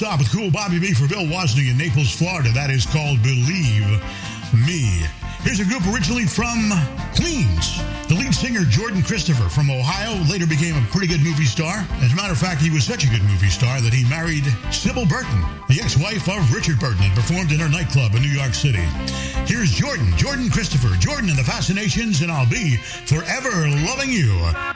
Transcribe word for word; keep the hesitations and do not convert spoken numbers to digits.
Stop with cool Bobby B for Bill Wozniak in Naples, Florida. That is called Believe Me. Here's a group originally from Queens. The lead singer, Jordan Christopher from Ohio, later became a pretty good movie star. As a matter of fact, he was such a good movie star that he married Sybil Burton, the ex-wife of Richard Burton, and performed in her nightclub in New York City. Here's Jordan, Jordan Christopher, Jordan and the Fascinations, and I'll be forever loving you.